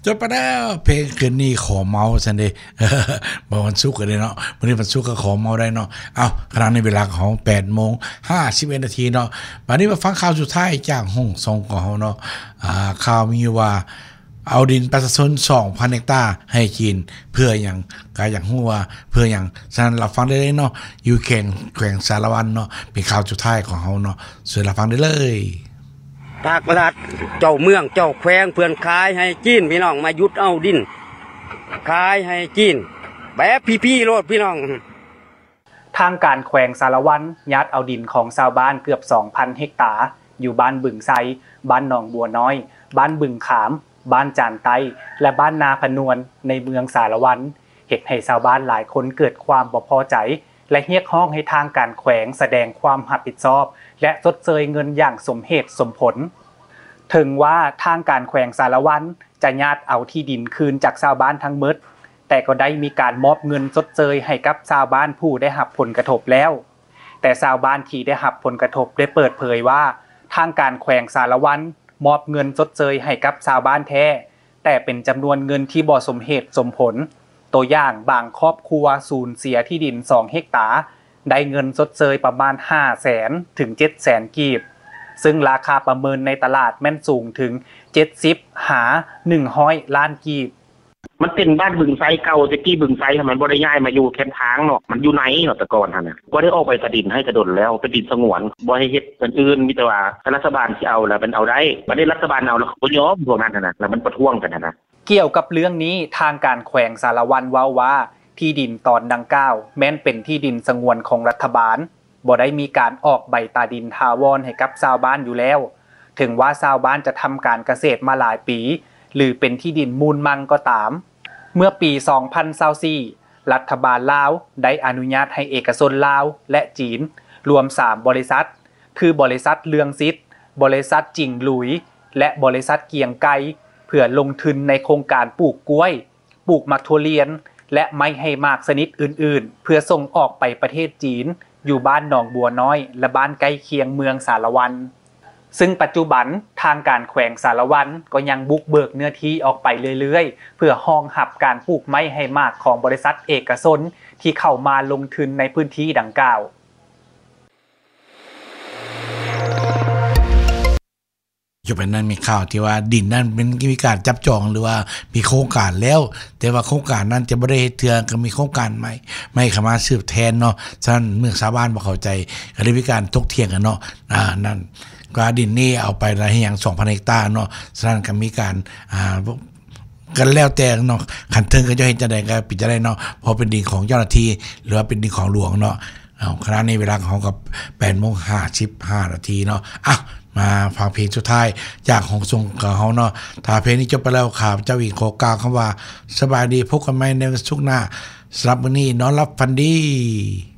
จบไปแล้วเพลงคืนนี้ขอเมาสันเดบอกวันศุกร์กันเลยเนาะวันนี้วันศุกร์ก็ขอเมาได้เนาะเอาขณะในเวลาของ8:51 นาทีเนาะวันนี้มาฟังข่าวสุดท้ายจากห้องส่งของเราเนาะข่าวมีว่าเอาดินประชาชน 2,000 เฮกตาร์ให้จีนเพื่ออย่างกายอย่างหัวเพื่ออย่างฉะนั้นเราฟังได้เลยเนาะอยู่แขวงสารวันเนาะเป็นข่าวสุดท้ายของเราเนาะส่วนเราฟังได้เลยภาครัฐเจ้าเมืองเจ้าแขวงเพื่อนขายให้จีนพี่น้องมายุดเอาดินขายให้จีนแบบพี่ๆโลดพี่น้องทางการแขวงสารวันยัดเอาดินของชาวบ้านเกือบ 2,000 เฮกตาร์อยู่บ้านบึงไซบ้านหนองบัวน้อยบ้านบึงขามบ้านจานไตและบ้านนาพนวนในเมืองสารวันเฮ็ดให้ชาวบ้านหลายคนเกิดความบ่พอใจและเรียกร้องให้ทางการแขวงแสดงความรับผิดชอบและชดเชยเงินอย่างสมเหตุสมผลถึงว่าทางการแขวงสารวันจะญาติเอาที่ดินคืนจากชาวบ้านทั้งหมดแต่ก็ได้มีการมอบเงินชดเชยให้กับชาวบ้านผู้ได้รับผลกระทบแล้วแต่ชาวบ้านที่ได้รับผลกระทบได้เปิดเผยว่าทางการแขวงสารวันมอบเงินชดเชยให้กับชาวบ้านแท้แต่เป็นจำนวนเงินที่บ่สมเหตุสมผลตัวอย่างบางครอบครัวสูญเสียที่ดิน2เฮกตาร์ได้เงินชดเชยประมาณ 500,000 ถึง 700,000 กีบซึ่งราคาประเมินในตลาดแม่นสูงถึง70หา100ล้านกีบมันเป็นบ้านบึงไซเก่าแต่กี้บึงไซมันบ่ได้ย้ายมาอยู่แคมป์ทางเนาะมันอยู่ไหนเนาะแต่ก่อนหั่นน่ะบ่ได้ออกไปกระดินให้กระดนแล้วเป็นดินสงวนบ่ให้เฮ็ดอื่นมีแต่ว่ารัฐบาลสิเอาแล้วมันเอาได้บ่ได้รัฐบาลเอาแล้วบ่ยอมพวกนั้นน่ะแล้วมันประท้วงกันน่ะเกี่ยวกับเรื่องนี้ทางการแขวงสารวันเว้าว่าที่ดินตอนดังกล่าวแม้นเป็นที่ดินสงวนของรัฐบาลบ่ได้มีการออกใบตาดินทาวรให้กับชาวบ้านอยู่แล้วถึงว่าชาวบ้านจะทำการเกษตรมาหลายปีหรือเป็นที่ดินมูลมังก็ตามเมื่อปี 2024 รัฐบาลลาวได้อนุญาตให้เอกชนลาวและจีนรวม3บริษัทคือบริษัทเลืองซิดบริษัทจิงหลุยและบริษัทเกียงไกเพื่อลงทุนในโครงการปลูกกล้วยปลูกมักทุเรียนและไม้ให้มากชนิดอื่นๆเพื่อส่งออกไปประเทศจีนอยู่บ้านหนองบัวน้อยและบ้านใกล้เคียงเมืองสารวันซึ่งปัจจุบันทางการแขวงสารวันก็ยังบุกเบิกเนื้อที่ออกไปเรื่อยๆเพื่อรองรับการปลูกไม้ให้มากของบริษัทเอกชนที่เข้ามาลงทุนในพื้นที่ดังกล่าวอยู่เป็นนั้นมีข่าวที่ว่าดินนั้นเป็นมีการจับจองหรือว่ามีโครงการแล้วแต่ว่าโครงการนั้นจะบ่ได้เทื่อก็มีโครงการใหม่ไม่เข้ามาสืบแทนเนาะฉะนั้นเมื่อชาวบ้านบ่เข้าใจก็เลยมีการถกเถียงกันเนาะนั่นก็ดินนี้เอาไปละให้หยัง 2,000 เฮกตาร์เนาะฉะนั้นก็มีการกันแล้วแต่เนาะคันเทิงก็จะเฮ็ดจังได๋ก็ปิดจะได้เนาะเพราะเป็นดินของเจ้าหน้าที่หรือว่าเป็นดินของหลวงเนาะขณะนี้เวลาของกับ8:55 นาทีเนาะมาฟังเพลงสุดท้ายจากของทรงของเฮาเนาะถ้าเพลงนี้จบไปแล้วข้าพเจ้าอีกขอกล่าวคำว่าสบายดีพบกันใหม่ในวันศุกร์หน้าสำหรับมื้อนี้นอนหลับฝันดี